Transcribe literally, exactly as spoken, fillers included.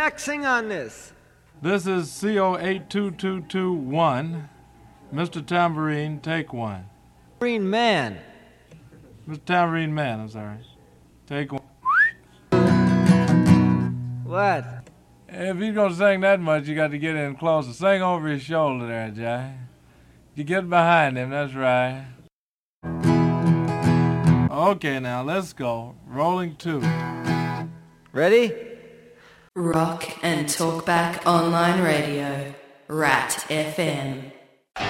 Jack, sing on this. This is C O eight two two two one. Mister Tambourine, take one. Green Man. Mister Tambourine Man, I'm sorry. Take one. What? If he's gonna sing that much, you got to get in closer. Sing over his shoulder there, Jack. You get behind him, that's right. Okay, now let's go. Rolling two. Ready? Rock and Talkback Online Radio, Rat F M.